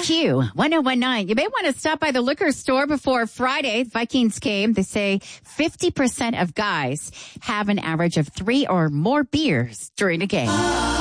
Q1019. You may want to stop by the liquor store before Friday. Vikings game. They say 50% of guys have an average of 3 or more beers during a game.